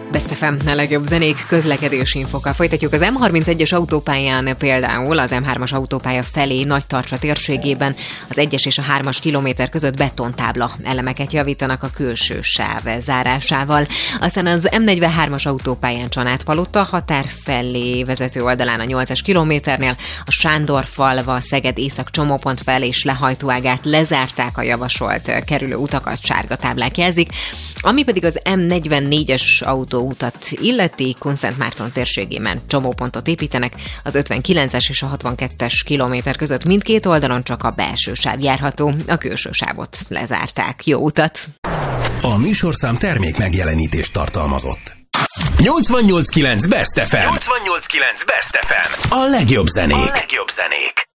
Best FM, a legjobb zenék, közlekedési infokkal folytatjuk. Az M31-es autópályán például az M3-as autópálya felé Nagytarcsa térségében az 1-es és a 3-as kilométer között betontábla elemeket javítanak a külső sáv zárásával. Aztán az M43-as autópályán Csanádpalota határ felé vezető oldalán a 8-as kilométernél a Sándorfalva Szeged észak csomópont fel és lehajtóágát lezárták, a javasolt kerülő utakat sárga táblák jelzik. Ami pedig az M44-es autóutat illeti, Kunszentmárton térségében csomópontot építenek, az 59-es és a 62-es kilométer között mindkét oldalon csak a belső sáv járható, a külső sávot lezárták. Jó utat! A műsorszám termék megjelenítést tartalmazott. 88.9 Best FM. 88.9 Best FM. A legjobb zenék.